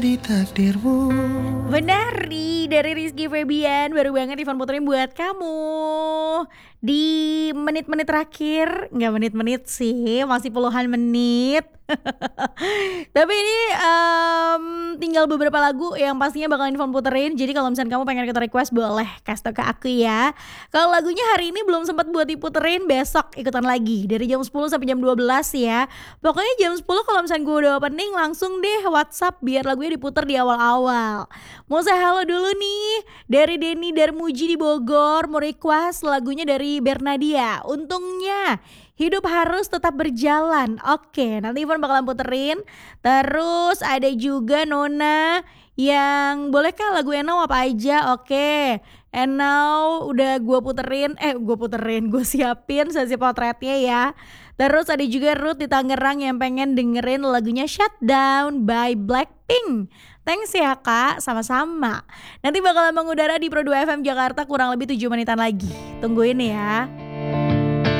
di takdirmu. Benar nih, dari Rizky Febian. Baru banget Ivan puterin buat kamu. Di menit-menit terakhir, nggak menit-menit sih, masih puluhan menit. Tapi ini tinggal beberapa lagu yang pastinya bakalan Ivan puterin. Jadi kalau misalnya kamu pengen kita request, boleh kasih tau ke aku ya. Kalau lagunya hari ini belum sempat buat diputerin, besok ikutan lagi dari jam 10 sampai jam 12 ya. Pokoknya jam 10 kalau misalnya gue udah opening, langsung deh WhatsApp biar lagunya diputer di awal-awal. Mau saya halo dulu nih dari Denny Darmuji di Bogor, mau request lagunya dari Bernadia. Untungnya hidup harus tetap berjalan. Oke, nanti Ivan bakalan puterin. Terus ada juga Nona yang bolehkah lagu Enau apa aja? Oke, Enau udah gue siapin sesi potretnya ya. Terus ada juga Ruth di Tangerang yang pengen dengerin lagunya Shutdown by Blackpink. Thanks ya kak, sama-sama. Nanti bakalan mengudara di Pro 2 FM Jakarta kurang lebih 7 menitan lagi. Tungguin ya.